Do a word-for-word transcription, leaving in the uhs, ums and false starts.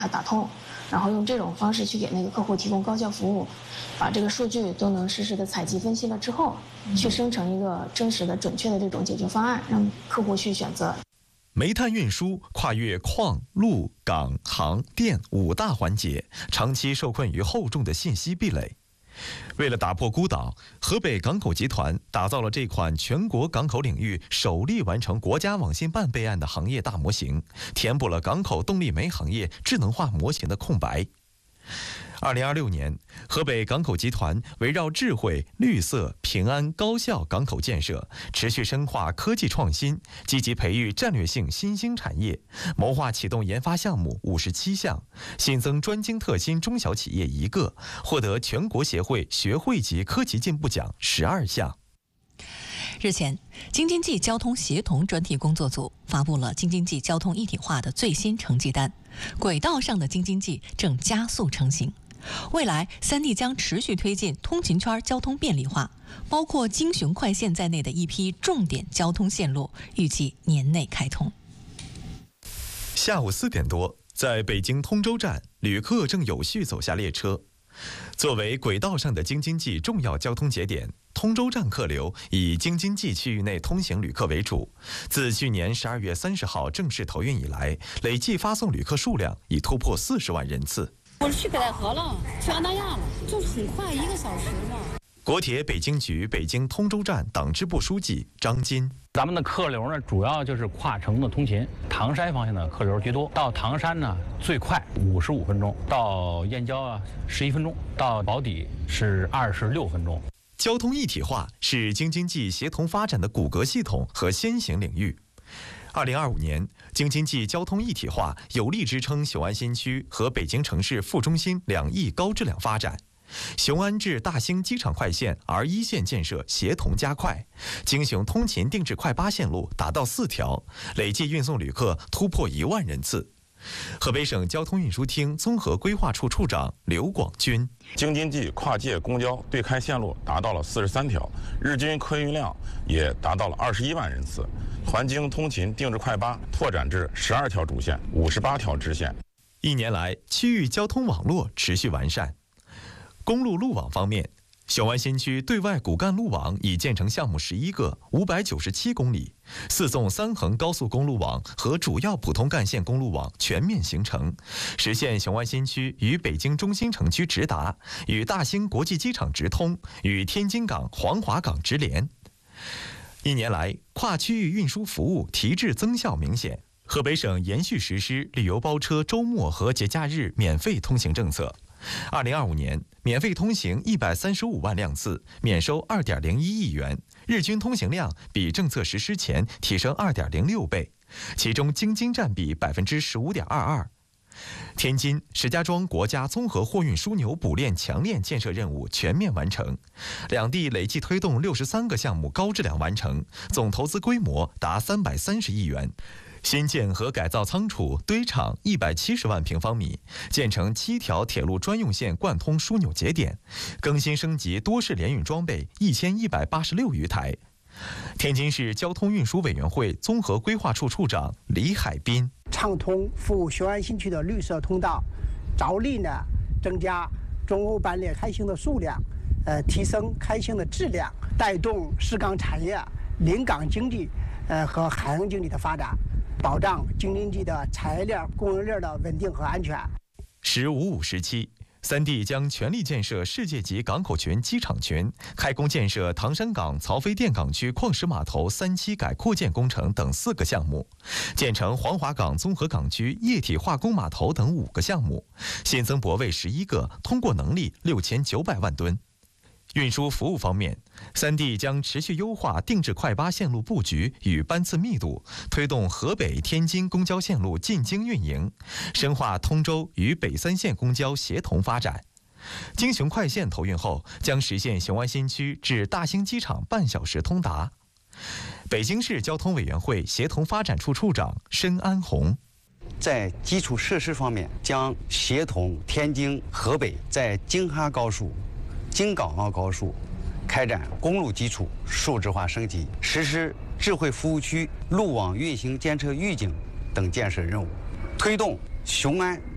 它打通，然后用这种方式去给那个客户提供高效服务，把这个数据都能实时的采集分析了之后，去生成一个真实的、准确的这种解决方案，让客户去选择。 煤炭运输跨越矿、陆、港、航、电五大环节，长期受困于厚重的信息壁垒。为了打破孤岛，河北港口集团打造了这款全国港口领域首例完成国家网信办备案的行业大模型，填补了港口动力煤行业智能化模型的空白。二零二六年，河北港口集团围绕智慧、绿色、平安、高效港口建设，持续深化科技创新，积极培育战略性新兴产业，谋划启动研发项目五十七项，新增专精特新中小企业一个，获得全国协会学会级科技进步奖十二项。 日前，京津冀交通协同专题工作组发布了京津冀交通一体化的最新成绩单，轨道上的京津冀正加速成型。未来，三地将持续推进通勤圈交通便利化，包括京雄快线在内的一批重点交通线路，预计年内开通。 下午四点多，在北京通州站，旅客正有序走下列车。作为轨道上的京津冀重要交通节点，通州站客流以京津冀区域内通行旅客为主。自去年十二月三十号正式投运以来，累计发送旅客数量已突破四十万人次。 我去北戴河了，去安那亚了，就是很快，一个小时嘛。 国铁北京局北京通州站党支部书记张金： 咱们的客流呢，主要就是跨城的通勤，唐山方向的客流居多。到唐山呢，最快五十五分钟；到燕郊啊，十一分钟；到宝坻是二十六分钟。 交通一体化是京津冀协同发展的骨骼系统和先行领域。二零二五年，京津冀交通一体化有力支撑雄安新区和北京城市副中心两翼高质量发展。雄安至大兴机场快线 R 一 线建设协同加快，京雄通勤定制快八线路达到四条，累计运送旅客突破一万人次。河北省交通运输厅综合规划处处长刘广军： 京津冀跨界公交对开线路达到了四十三条，日均客运量也达到了二十一万人次。环京通勤定制快八拓展至十二条主线、五十八条支线。 一年来，区域交通网络持续完善。公路路网方面，雄安新区对外骨干路网已建成项目十一个，五百九十七公里，四纵三横高速公路网和主要普通干线公路网全面形成，实现雄安新区与北京中心城区直达，与大兴国际机场直通，与天津港、黄骅港直连。一年来，跨区域运输服务提质增效明显。河北省延续实施旅游包车周末和节假日免费通行政策。二零二五年，免费通行一百三十五万辆次，免收二点零一亿元，日均通行量比政策实施前提升二点零六倍，其中京津占比百分之十五点二二。天津、石家庄国家综合货运枢纽补链强链建设任务全面完成，两地累计推动六十三个项目高质量完成，总投资规模达三百三十亿元。新建和改造仓储、堆场一百七十万平方米，建成七条铁路专用线贯通枢纽节点，更新升级多式联运装备一千一百八十六余台。天津市交通运输委员会综合规划处处长李海滨： 畅通服务雄安新区的绿色通道，着力呢增加中欧班列开行的数量，呃，提升开行的质量，带动市港产业、临港经济，呃和海洋经济的发展，保障京津冀的产业链、供应链的稳定和安全。 十五五时期，三地将全力建设世界级港口群、机场群，开工建设唐山港曹妃甸港区矿石码头三期改扩建工程等四个项目，建成黄骅港综合港区液体化工码头等五个项目，新增泊位十一个，通过能力六千九百万吨。运输服务方面，三地将持续优化定制快八线路布局与班次密度，推动河北、天津公交线路进京运营，深化通州与北三线公交协同发展。京雄快线投运后，将实现雄安新区至大兴机场半小时通达。北京市交通委员会协同发展处处长申安红： 在基础设施方面，将协同天津、河北在京哈高速、京港澳高速开展公路基础数字化升级，实施智慧服务区、路网运行监测预警等建设任务，推动雄安